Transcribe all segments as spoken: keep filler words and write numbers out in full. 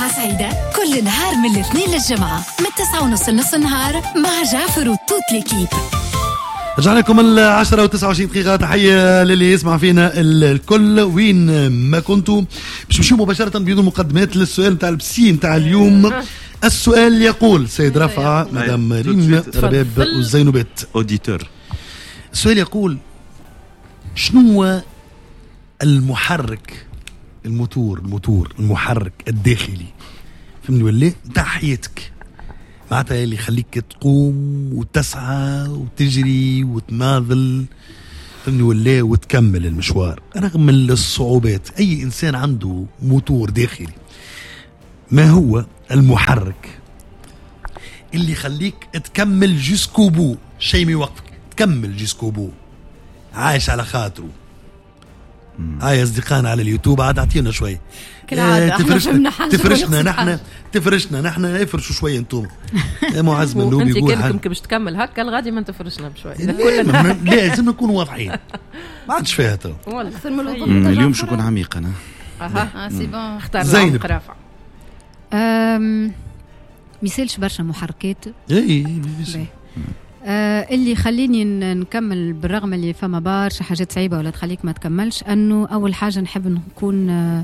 سعيدة كل نهار من الاثنين للجمعة من التسعة ونص لنص النهار مع جعفر وتوت ليكيب. رجعنا لكم العشرة وتسعة وعشرين دقيقة. تحية للي يسمع فينا الكل وين ما كنتوا. باش نمشيو مباشرة بدون مقدمات للسؤال نتاع البسي نتاع اليوم. السؤال يقول سيد رفعة مدام ريم رباب والزينوبات اوديتور. السؤال يقول شنو المحرك الموتور الموتور المحرك الداخلي فهمني ولا نتاع حياتك معناتها اللي يخليك تقوم وتسعى وتجري وتناضل فهمني ولا وتكمل المشوار رغم الصعوبات. أي إنسان عنده موتور داخلي. ما هو المحرك اللي يخليك تكمل جيسكو بو؟ شيء ما يوقفك تكمل جيسكو بو. عايش على خاطره. هاي أصدقائنا على اليوتيوب عاد أعطينا شوي آه تفرشنا تفرشنا نحن تفرشنا نحن افرشوا شوي انتم يا معز من نوبي يقول انت كنت باش تكمل هكا الغادي ما تفرشنا بشوي كلنا لازم نكون واضحين ما عادش فيها تو اليوم شو يكون عميق انا اها سي بون اختار زينب رافع امم مثالش برشا محركات اي آه اللي خليني نكمل بالرغم اللي فما برشا حاجات صعيبه ولا تخليك ما تكملش انه اول حاجه نحب نكون آه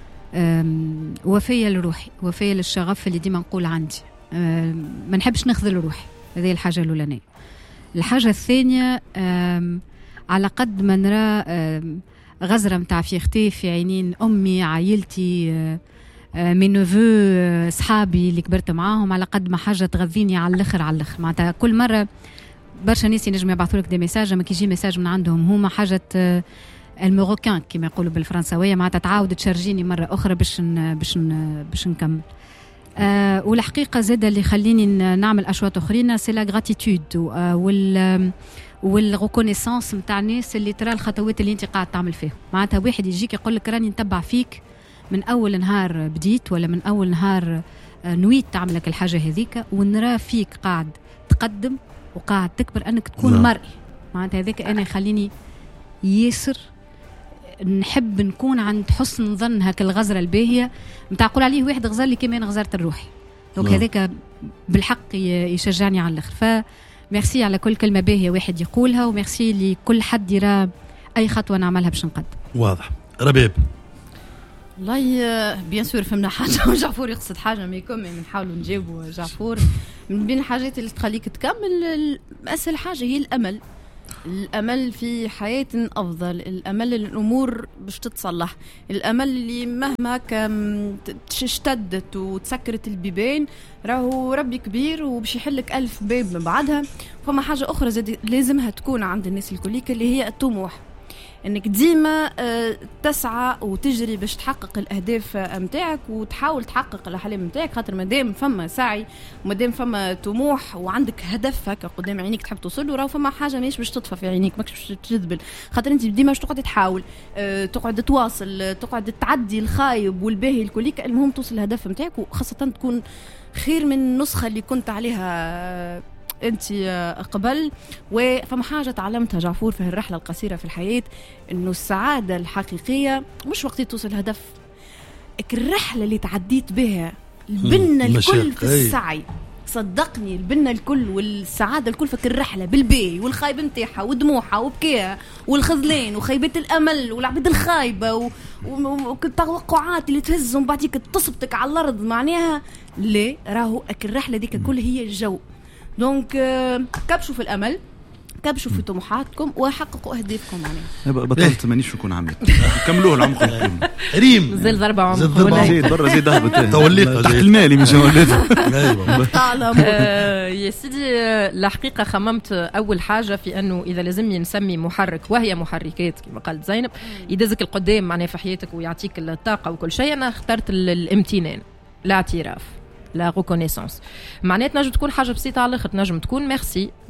وفية لروحي وفية للشغف اللي ديما نقول عندي ما نحبش نخذل روحي. هذه الحاجة الأولانية. الحاجة الثانية على قد ما نرى غزرة متاع فيختي في عينين أمي عائلتي من نوفو صحابي اللي كبرت معاهم على قد ما حاجة تغذيني على الآخر على الآخر. معناتها كل مرة برشا ناس ينجم يبعثوا لك دي مساج ما كيجي مساج من عندهم هما حاجة الموروكان كما يقولوا بالفرنساويه معناتها تعاود تشارجيني مره اخرى باش باش باش نكمل. أه والحقيقه زاد اللي يخليني نعمل اشواط اخرين سي لا غراتيتود وال والريكونيسانس نتاع الناس اللي ترى الخطوات اللي انت قاعد تعمل فيهم. معناتها واحد يجيك يقول لك راني نتبع فيك من اول نهار بديت ولا من اول نهار نويت تعمل لك الحاجه هذيك ونرى فيك قاعد تقدم وقاعد تكبر انك تكون لا. مرئي. معناتها هذاك انا يخليني ياسر نحب نكون عند حسن ظن هاك الغزرة الباهية متاع قول عليه واحد غزر لي كمان غزرت الروحي دونك هذاك بالحق يشجعني على الآخر. فميرسي على كل كلمة باهية واحد يقولها وميرسي لكل حد يرى أي خطوة نعملها باش نقدم. واضح. رباب والله بيان سور فهمنا حاجة وجعفور يقصد حاجة ما يكون نحاولوا نجاوبوا جعفور. من بين الحاجات اللي تخليك تكمل أسهل حاجة هي الأمل. الأمل في حياة أفضل. الأمل الأمور باش تتصلح. الأمل اللي مهما كان اشتدت وتسكرت البيبان راهو ربي كبير وباش يحلك ألف باب من بعدها. فما حاجة أخرى زاد لازمها تكون عند الناس الكليك اللي هي الطموح. انك ديما تسعى وتجري باش تحقق الاهداف نتاعك وتحاول تحقق الاحلام نتاعك خاطر مادام فما سعي ومادام فما طموح وعندك هدف هكا قدام عينيك تحب توصل له راه فما حاجه ماهيش باش تطفى في عينيك ماكش باش تجذبل خاطر انت ديما باش تقعد تحاول تقعد تواصل تقعد تعدي الخايب والباهي الكليك. المهم توصل للهدف نتاعك وخاصه تكون خير من النسخه اللي كنت عليها انت قبل. وفما حاجه تعلمتها جعفور في الرحله القصيره في الحياه انه السعاده الحقيقيه مش وقت توصل الهدف الرحله اللي تعديت بها البنه الكل في السعي. صدقني البنه الكل والسعاده الكل في الرحله بالبي والخايب نتاعها ودموعها وبكيها والخذلان وخيبه الامل والعبيد الخايبه والتوقعات اللي تهزهم بعديك تصبتك على الارض. معناها ليه راهو الرحله ديك الكل هي الجو. دونك كبشوا في الامل كبشوا في طموحاتكم وحققوا اهدافكم. معناها بطلت مانيش نكون عميق كملوه العمق الكل. ريم زل ضربه عمق زيد برا زيد هبط توليت تحت المالي مش ولات. يا سيدي الحقيقه خممت اول حاجه في انه اذا لازمني نسمي محرك وهي محركات كما قالت زينب يدزك القدام معناها في حياتك ويعطيك الطاقه وكل شيء. انا اخترت الامتنان الاعتراف لا ريكونيسانس. معناتها نجم تكون حاجه بسيطه على الاخر تنجم تكون ميرسي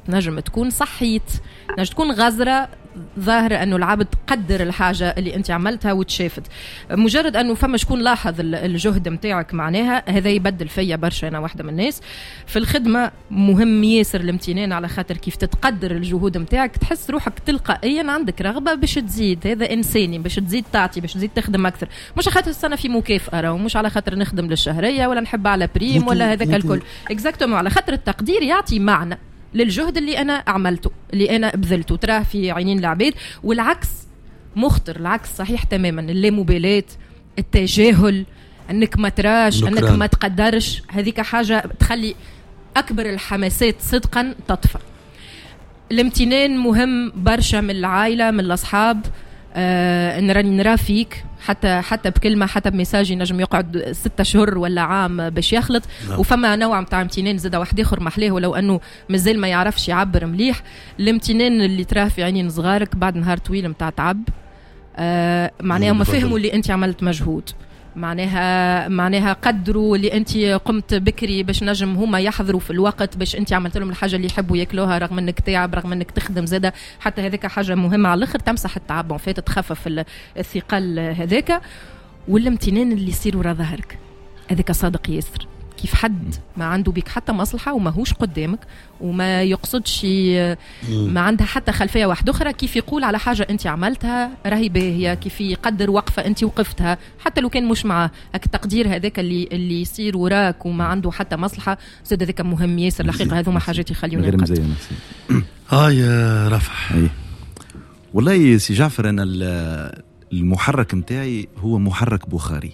نجم تكون صحيت، نجم تكون غزرة ظاهرة أنه العبد قدر الحاجة اللي أنت عملتها وتشافت. مجرد أنه فما شكون لاحظ الجهد متاعك معناها هذا يبدل فيا برشا. أنا واحدة من الناس في الخدمة مهم ياسر الامتنان، على خاطر كيف تتقدر الجهود متاعك تحس روحك تلقائيا عندك رغبة باش تزيد. هذا إنساني، باش تزيد تعطي، باش تزيد تخدم أكثر، مش خاطر السنة في مكافأة ومش على خاطر نخدم للشهرية ولا نحب على بريم ولا هذاك الكل. اكزاكتومون، على خاطر التقدير يعطي معنى للجهد اللي أنا عملته، اللي أنا بذلته، تراه في عينين العباد. والعكس مخطر، العكس صحيح تماما. اللامبالاة، التجاهل، أنك ما تراش، أنك ما تقدرش، هذيك حاجة تخلي أكبر الحماسات صدقا تطفى. الامتنان مهم برشا من العائلة، من الأصحاب. آه نراني نرى فيك حتى حتى بكلمه، حتى بمساج ينجم يقعد ستة شهور ولا عام باش يخلط. نعم. وفما نوع متاع امتنان زاد واحد اخر محليه، ولو انه مازال ما يعرفش يعبر مليح. الامتنان اللي تراه في عينين صغارك بعد نهار طويل متاع تعب. آه معناها ما فهموا اللي انت عملت مجهود، معناها معناها قدروا اللي انت قمت بكري باش نجم هما يحضروا في الوقت، باش انت عملت لهم الحاجه اللي يحبوا ياكلوها رغم انك تعب، رغم انك تخدم زاده. حتى هذيك حاجه مهمه على الاخر، تمسح التعب وفات تخفف الثقل هذاك. والامتنان اللي يصير ورا ظهرك هذاك صادق ياسر. كيف حد ما عنده بك حتى مصلحه وما هوش قدامك وما يقصدش، ما عندها حتى خلفيه واحده اخرى، كيف يقول على حاجه انت عملتها راهي باهيه، كيف يقدر وقفه انت وقفتها حتى لو كان مش معاه. هك التقدير هذاك اللي اللي يصير وراك وما عنده حتى مصلحه زاد هذاك مهم ياسر. الحقيقه هذوما حاجات يخليوني غير مزيان. اه يا رفح. أي. والله سي جعفر، انا المحرك متاعي هو محرك بخاري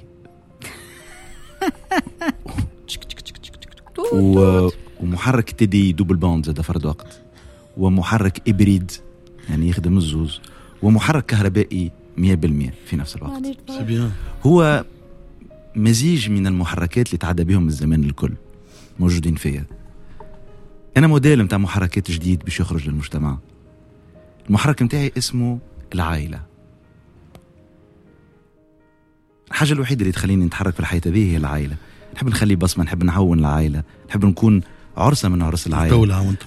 و... ومحرك تدي دوبل باوند زاد فرد وقت، ومحرك إبريد يعني يخدم الزوز، ومحرك كهربائي مية بالمية في نفس الوقت. هو مزيج من المحركات اللي تعدى بهم الزمان الكل موجودين فيها. أنا موديل متاع محركات جديد باش يخرج للمجتمع. المحرك متاعي اسمه العائلة. الحاجة الوحيدة اللي تخليني نتحرك في الحياة هذه هي العائلة. نحب نخلي بصمة، نحب نعاون العائلة، نحب نكون عرسة من عرس العائلة. الدولة عاونتم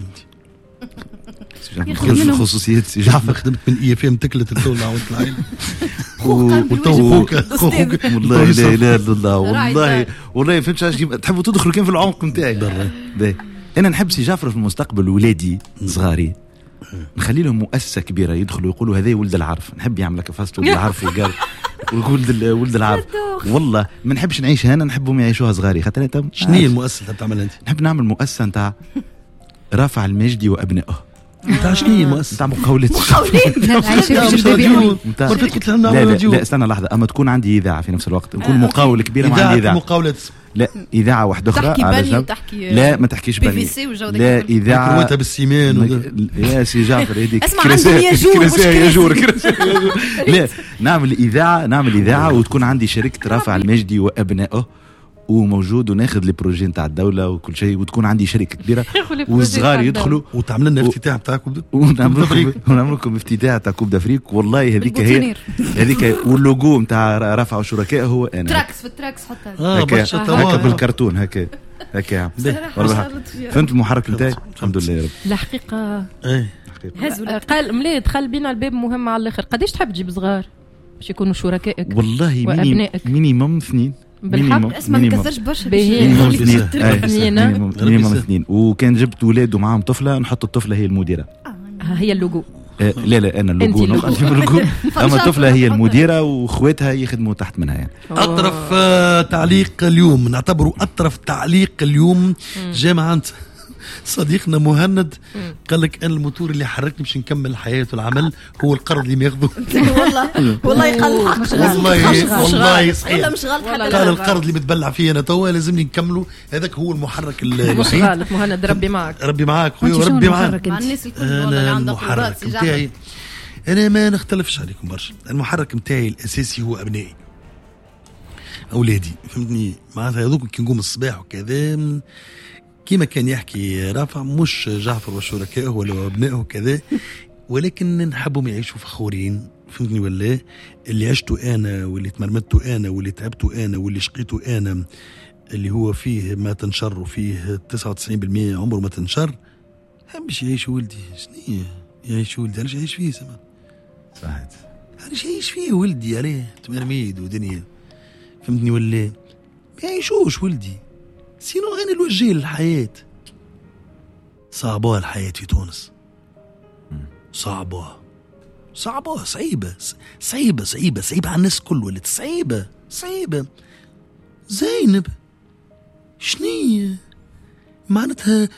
انت خصوصيات سي جعفر. خدمت من اي فيم تكلت الدولة عاونت العائلة. وتوك والله لا اله الا الله. والله والله فهمت اش تحبوا تدخلوا كان في العمق نتاعي. انا نحب سي جعفر في المستقبل ولادي صغاري نخلي لهم مؤسسة كبيرة يدخلوا يقولوا هذا ولد العرف. نحب يعمل لك فاست ولد العرف قال ولد ولد العرف. والله ما نحبش نعيش هنا، نحبهم يعيشوها صغاري. خاطر شنو هي المؤسسة اللي تعملها انت؟ نحب نعمل مؤسسة نتاع رافع المجدي وابنائه. نتاع شنو هي المؤسسة؟ نتاع مقاولات. لا لا استنى لحظة، اما تكون عندي إذاعة في نفس الوقت، نكون مقاول كبير مع عندي إذاعة. مقاولات لا إذاعة واحدة أخرى على جنب. لا ما تحكيش بني. لا إذاعة كروتها بالسيمان يا سي جعفر هذيك كراسي يا جور. لا نعمل إذاعة، نعمل إذاعة وتكون عندي شركة رافع المجدي وأبنائه وموجود، وناخذ لي بروجي نتاع الدولة وكل شيء، وتكون عندي شركة كبيرة والصغار يدخلوا وتعمل لنا الافتتاح بتاعكم ونعمل لكم افتتاح تاع كوب دافريك. والله هذيك هي هذيك، واللوجو نتاع رافع وشركاء هو انا. تراكس في التراكس حتى هكا بالكرتون هكا هكا. فهمت المحرك نتاعي الحمد لله يا رب. الحقيقة قال ملي دخل بينا الباب مهم على الاخر. قداش تحب تجيب صغار باش يكونوا شركائك؟ والله مينيموم اثنين. بالحق اسمع ما نكثرش برشا مينيموم اثنين. مينيموم اثنين. وكان جبت ولاد ومعهم طفله نحط الطفله هي المديره. هي اللوجو. آه لا لا انا اللوجو اللوجو. اما الطفله هي المديره واخواتها يخدموا تحت منها يعني. اطرف آه تعليق اليوم نعتبره اطرف تعليق اليوم جامعه صديقنا مهند قال لك انا الموتور اللي حركني باش نكمل الحياه والعمل هو القرض اللي ما ياخذوه. والله والله يقال الحق. والله والله صحيح. مش غلط حتى قال القرض اللي متبلع فيه انا توا لازمني نكمله. هذاك هو المحرك الوحيد. غلط مهند ربي معك. ربي معك خويا وربي معك. مع الناس الكل والله عندها المحرك نتاعي انا ما نختلفش عليكم برشا. المحرك نتاعي الاساسي هو ابنائي اولادي. فهمتني معناتها هذوك كي نقوم الصباح وكذا كيما كان يحكي رافع مش جعفر وشركائه ولا ابنائه كذا، ولكن نحبهم يعيشوا فخورين. فهمتني ولا؟ اللي عشته انا واللي تمرمدته انا واللي تعبته انا واللي شقيته انا اللي هو فيه ما تنشر وفيه تسعة وتسعين بالمئة عمره ما تنشر حبش يعيش ولدي شنية يعيش ولدي علاش يعيش فيه سما صحيت علاش يعيش فيه ولدي عليه تمرميد ودنيا فهمتني ولا ما يعيشوش ولدي سينو غير الوجه للحياة صعبة الحياة في تونس صعبة صعبة صعيبة صعيبة صعيبة صعيبة على الناس كل ولد صعيبة صعيبة زينب شنية معناتها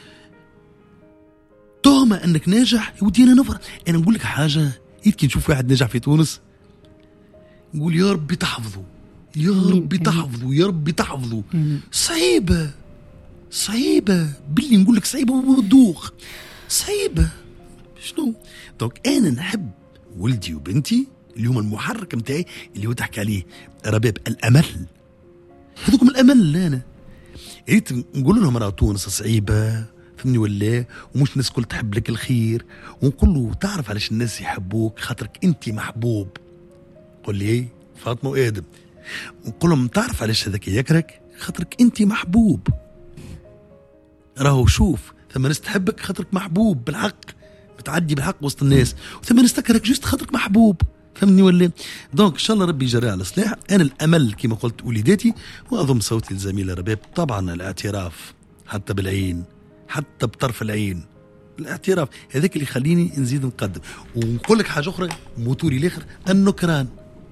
تهمة انك ناجح يودينا نفر. انا نقول لك حاجة يمكن نشوف واحد ناجح في تونس نقول يا ربي تحفظه يا ربي تحفظه يا ربي تحفظه صعيبة صعيبة باللي نقول لك صعيبة وبالدوخ صعيبة شنو دونك انا نحب ولدي وبنتي اليوم المحرك متاعي اللي هو تحكي عليه رباب الامل هذوكم الامل انا ريت نقول لهم راه تونس صعيبة فهمني ولا ومش الناس كل تحب لك الخير ونقول له تعرف علاش الناس يحبوك خاطرك انت محبوب قل لي فاطمة وآدم ونقول لهم تعرف علاش هذاك يكرهك خاطرك انت محبوب راهو شوف ثم ناس تحبك خاطرك محبوب بالحق بتعدي بالحق وسط الناس وثم ناس تكرهك جست خاطرك محبوب فهمني ولا دونك ان شاء الله ربي يجري على الصلاح. انا الامل كما قلت وليداتي واضم صوتي لزميل رباب طبعا الاعتراف حتى بالعين حتى بطرف العين الاعتراف هذاك اللي يخليني نزيد نقدم. ونقول لك حاجه اخرى موتوري الاخر النكران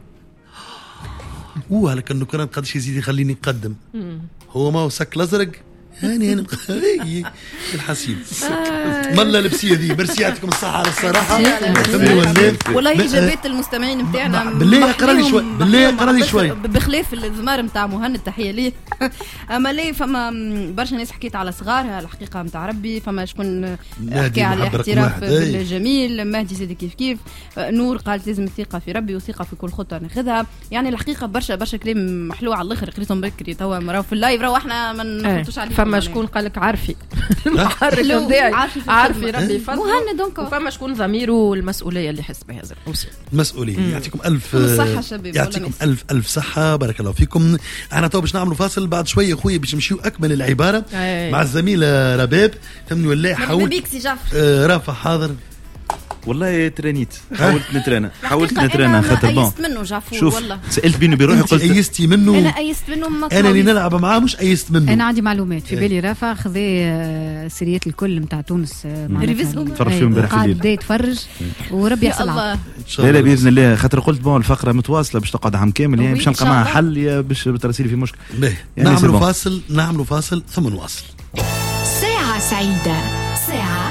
هو هلك النكران قداش يزيد يخليني نقدم هو ما هو سك الازرق هاني هاني الحسيب ملا لبسيه ذي مرسي يعطيكم الصحه على الصراحه والله اجابات المستمعين نتاعنا بالله اقرا لي شوي بالله اقرا لي شوي بخلاف الزمار نتاع مهند تحيه ليه اما ليه فما برشا ناس حكيت على صغارها الحقيقه نتاع ربي فما شكون حكى على الاعتراف بالجميل مهدي زاد كيف كيف نور قالت لازم الثقه في ربي وثقه في كل خطوه ناخذها يعني الحقيقه برشا برشا كلام محلو على الاخر قريتهم بكري توا راهو في اللايف راهو احنا ما نفوتوش عليه فما شكون قال لك عارفي المحرك نتاعي عارفي ربي يفضل مهند دونك وفما شكون ضميره المسؤوليه اللي يحس بهذا المسؤوليه يعطيكم الف صحه شباب يعطيكم الف الف صحه بارك الله فيكم. احنا تو باش نعملوا فاصل بعد شويه خويا باش نمشيو اكمل العباره أي. مع الزميل رباب فهمني ولا حاول آه رافع حاضر والله ترانيت حاولت نترانا حاولت نترانا خاطر بون ايست منه جعفور شوف والله سالت بيني بروحي قلت ايستي منه انا ايست منه انا اللي نلعب معاه مش ايست منه. انا عندي معلومات في بالي رافع خذ سريات الكل نتاع تونس تفرج فيهم امبارح في الليل قاعد يتفرج وربي يحصل الله لا لا باذن الله خاطر قلت بون الفقره متواصله باش تقعد عام كامل يعني باش نلقى معها حل يا باش ترسلي في مشكل يعني نعملوا فاصل نعملوا فاصل ثم نواصل. ساعه سعيده ساعه